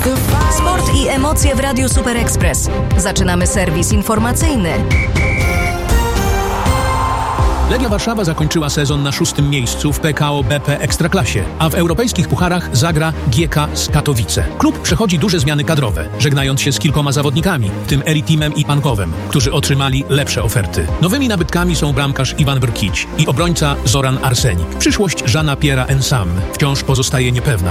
Sport i emocje w Radiu Super Express. Zaczynamy serwis informacyjny. Legia Warszawa zakończyła sezon na 6. miejscu w PKO BP Ekstraklasie, a w europejskich pucharach zagra GK z Katowice. Klub przechodzi duże zmiany kadrowe, żegnając się z kilkoma zawodnikami, w tym Eritimem i Pankowem, którzy otrzymali lepsze oferty. Nowymi nabytkami są bramkarz Iwan Wrkić i obrońca Zoran Arsenik. Przyszłość Jeana-Pierre'a Ensam wciąż pozostaje niepewna.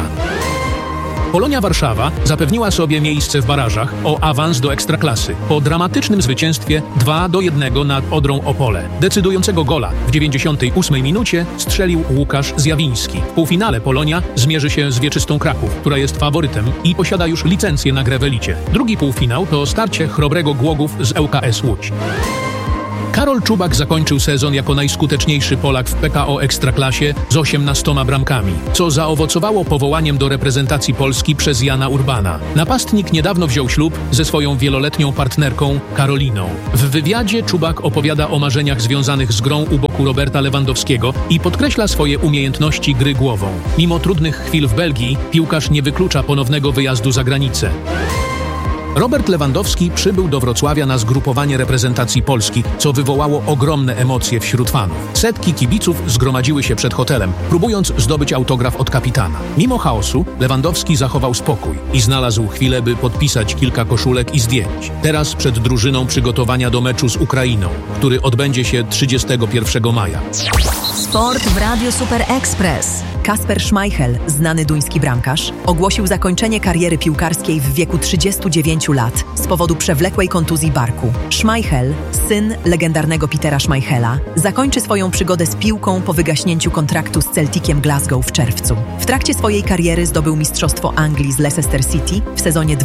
Polonia Warszawa zapewniła sobie miejsce w barażach o awans do Ekstraklasy po dramatycznym zwycięstwie 2-1 nad Odrą Opole. Decydującego gola w 98 minucie strzelił Łukasz Zjawiński. W półfinale Polonia zmierzy się z Wieczystą Kraków, która jest faworytem i posiada już licencję na grę w elicie. Drugi półfinał to starcie Chrobrego Głogów z ŁKS Łódź. Karol Czubak zakończył sezon jako najskuteczniejszy Polak w PKO Ekstraklasie z 18 bramkami, co zaowocowało powołaniem do reprezentacji Polski przez Jana Urbana. Napastnik niedawno wziął ślub ze swoją wieloletnią partnerką Karoliną. W wywiadzie Czubak opowiada o marzeniach związanych z grą u boku Roberta Lewandowskiego i podkreśla swoje umiejętności gry głową. Mimo trudnych chwil w Belgii, piłkarz nie wyklucza ponownego wyjazdu za granicę. Robert Lewandowski przybył do Wrocławia na zgrupowanie reprezentacji Polski, co wywołało ogromne emocje wśród fanów. Setki kibiców zgromadziły się przed hotelem, próbując zdobyć autograf od kapitana. Mimo chaosu Lewandowski zachował spokój i znalazł chwilę, by podpisać kilka koszulek i zdjęć. Teraz przed drużyną przygotowania do meczu z Ukrainą, który odbędzie się 31 maja. Sport w Radiu Super Express. Kasper Schmeichel, znany duński bramkarz, ogłosił zakończenie kariery piłkarskiej w wieku 39 lat z powodu przewlekłej kontuzji barku. Schmeichel, syn legendarnego Petera Schmeichela, zakończy swoją przygodę z piłką po wygaśnięciu kontraktu z Celticiem Glasgow w czerwcu. W trakcie swojej kariery zdobył Mistrzostwo Anglii z Leicester City w sezonie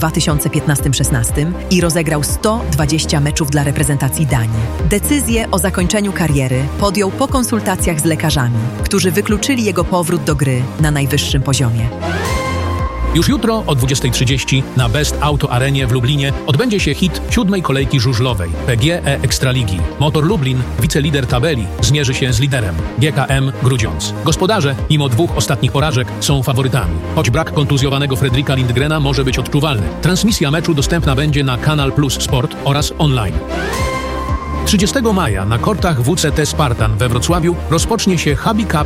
2015-16 i rozegrał 120 meczów dla reprezentacji Danii. Decyzję o zakończeniu kariery podjął po konsultacjach z lekarzami, którzy wykluczyli jego powrót do gry na najwyższym poziomie. Już jutro o 20:30 na Best Auto Arenie w Lublinie odbędzie się hit 7. kolejki żużlowej PGE Ekstraligi. Motor Lublin, wicelider tabeli, zmierzy się z liderem GKM Grudziądz. Gospodarze, mimo 2 ostatnich porażek, są faworytami. Choć brak kontuzjowanego Fredrika Lindgrena może być odczuwalny. Transmisja meczu dostępna będzie na Kanal Plus Sport oraz online. 30 maja na kortach WCT Spartan we Wrocławiu rozpocznie się Hubby Cup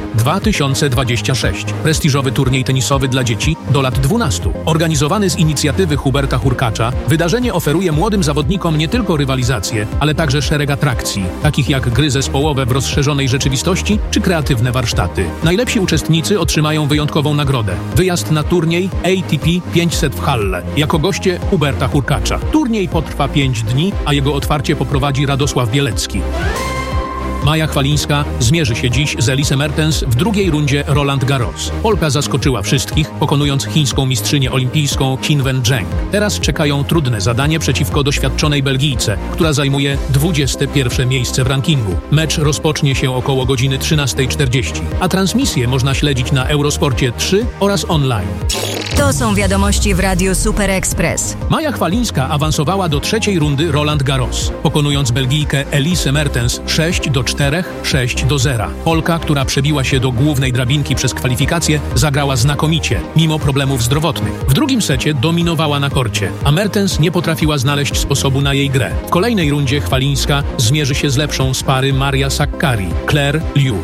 2026. Prestiżowy turniej tenisowy dla dzieci do lat 12. Organizowany z inicjatywy Huberta Hurkacza, wydarzenie oferuje młodym zawodnikom nie tylko rywalizację, ale także szereg atrakcji, takich jak gry zespołowe w rozszerzonej rzeczywistości czy kreatywne warsztaty. Najlepsi uczestnicy otrzymają wyjątkową nagrodę. Wyjazd na turniej ATP 500 w Halle jako goście Huberta Hurkacza. Turniej potrwa 5 dni, a jego otwarcie poprowadzi Radosław Bielecki. Maja Chwalińska zmierzy się dziś z Elise Mertens w drugiej rundzie Roland Garros. Polka zaskoczyła wszystkich, pokonując chińską mistrzynię olimpijską Qin Wen-zheng. Teraz czekają trudne zadanie przeciwko doświadczonej Belgijce, która zajmuje 21 miejsce w rankingu. Mecz rozpocznie się około godziny 13:40, a transmisję można śledzić na Eurosporcie 3 oraz online. To są wiadomości w Radiu Super Express. Maja Chwalińska awansowała do trzeciej rundy Roland Garros, pokonując Belgijkę Elise Mertens 6-4, 6-0. Polka, która przebiła się do głównej drabinki przez kwalifikacje, zagrała znakomicie, mimo problemów zdrowotnych. W drugim secie dominowała na korcie, a Mertens nie potrafiła znaleźć sposobu na jej grę. W kolejnej rundzie Chwalińska zmierzy się z lepszą z pary Maria Sakkari, Claire Liu.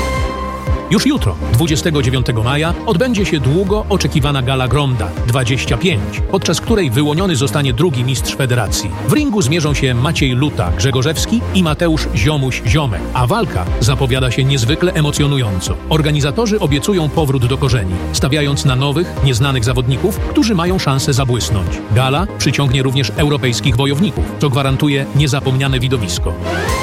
Już jutro, 29 maja, odbędzie się długo oczekiwana gala Gronda 25, podczas której wyłoniony zostanie drugi mistrz federacji. W ringu zmierzą się Maciej Luta-Grzegorzewski i Mateusz Ziomuś-Ziomek, a walka zapowiada się niezwykle emocjonująco. Organizatorzy obiecują powrót do korzeni, stawiając na nowych, nieznanych zawodników, którzy mają szansę zabłysnąć. Gala przyciągnie również europejskich wojowników, co gwarantuje niezapomniane widowisko.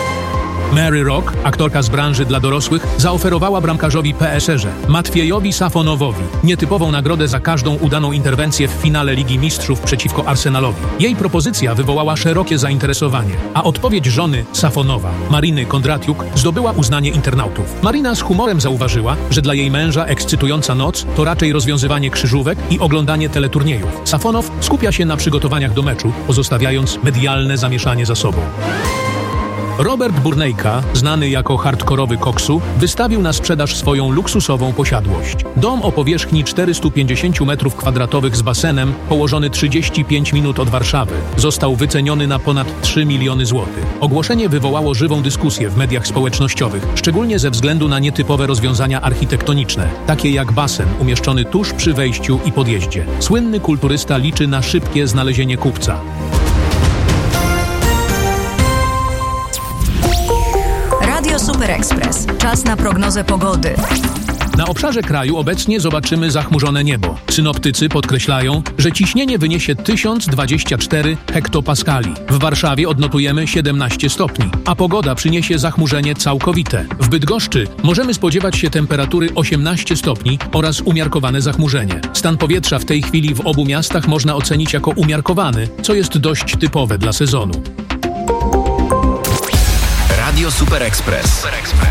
Mary Rock, aktorka z branży dla dorosłych, zaoferowała bramkarzowi PSR Matwiejowi Safonowowi nietypową nagrodę za każdą udaną interwencję w finale Ligi Mistrzów przeciwko Arsenalowi. Jej propozycja wywołała szerokie zainteresowanie, a odpowiedź żony Safonowa, Mariny Kondratiuk, zdobyła uznanie internautów. Marina z humorem zauważyła, że dla jej męża ekscytująca noc to raczej rozwiązywanie krzyżówek i oglądanie teleturniejów. Safonow skupia się na przygotowaniach do meczu, pozostawiając medialne zamieszanie za sobą. Robert Burnejka, znany jako hardkorowy koksu, wystawił na sprzedaż swoją luksusową posiadłość. Dom o powierzchni 450 m2 z basenem, położony 35 minut od Warszawy, został wyceniony na ponad 3 miliony złotych. Ogłoszenie wywołało żywą dyskusję w mediach społecznościowych, szczególnie ze względu na nietypowe rozwiązania architektoniczne, takie jak basen umieszczony tuż przy wejściu i podjeździe. Słynny kulturysta liczy na szybkie znalezienie kupca. Radio Super Express. Czas na prognozę pogody. Na obszarze kraju obecnie zobaczymy zachmurzone niebo. Synoptycy podkreślają, że ciśnienie wyniesie 1024 hektopaskali. W Warszawie odnotujemy 17 stopni, a pogoda przyniesie zachmurzenie całkowite. W Bydgoszczy możemy spodziewać się temperatury 18 stopni oraz umiarkowane zachmurzenie. Stan powietrza w tej chwili w obu miastach można ocenić jako umiarkowany, co jest dość typowe dla sezonu. Radio Super Express.